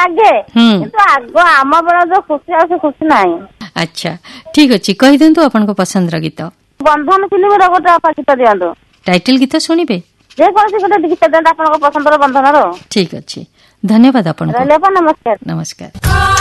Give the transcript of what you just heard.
ଲାଗେ କିନ୍ତୁ ଆଗ ଆମ ବେଳ ଯୋଉ ଖୁସି ଆଉ ସେ ଖୁସି ନାହିଁ। ଆଚ୍ଛା ଠିକ ଅଛି କହିଦିଅନ୍ତୁ ଆପଣଙ୍କ ପସନ୍ଦର ଗୀତ। ବନ୍ଧନ ଫିଲ୍ମର ଗୋଟେ ଗୀତ ଦିଅନ୍ତୁ। ଟାଇଟଲ ଗୀତ ଶୁଣିବେ? ଯେକୌଣସି ଗୋଟେ ଗୀତ ଦିଅନ୍ତୁ ଆପଣଙ୍କ ପସନ୍ଦର ବନ୍ଧନର। ଠିକ ଅଛି ଧନ୍ୟବାଦ ଆପଣଙ୍କୁ। ରହିଲେ ନମସ୍କାର। ନମସ୍କାର।